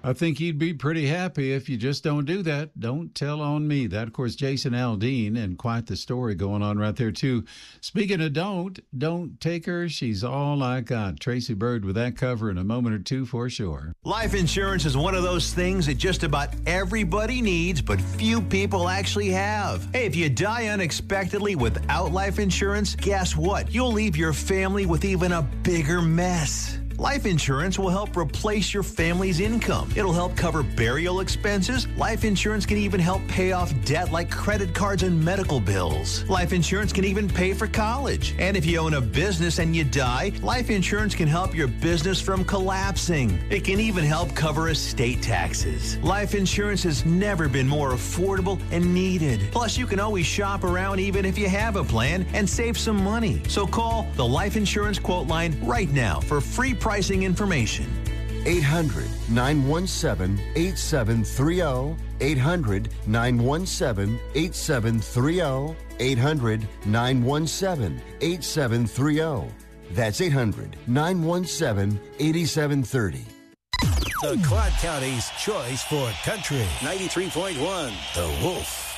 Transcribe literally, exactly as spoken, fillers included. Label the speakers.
Speaker 1: I think you'd be pretty happy if you just don't do that. Don't tell on me. That, of course, Jason Aldean, and quite the story going on right there, too. Speaking of don't, don't take her. She's all I got. Tracy Bird with that cover in a moment or two for sure.
Speaker 2: Life insurance is one of those things that just about everybody needs, but few people actually have. Hey, if you die unexpectedly without life insurance, guess what? You'll leave your family with even a bigger mess. Life insurance will help replace your family's income. It'll help cover burial expenses. Life insurance can even help pay off debt like credit cards and medical bills. Life insurance can even pay for college. And if you own a business and you die, life insurance can help your business from collapsing. It can even help cover estate taxes. Life insurance has never been more affordable and needed. Plus, you can always shop around even if you have a plan and save some money. So call the Life Insurance Quote Line right now for free pricing information.
Speaker 3: eight hundred, nine one seven, eight seven three zero. eight hundred, nine one seven, eight seven three zero. eight hundred, nine one seven, eight seven three zero. That's eight hundred, nine one seven, eight seven three zero.
Speaker 4: The Quad County's choice for country. ninety-three point one, The Wolf.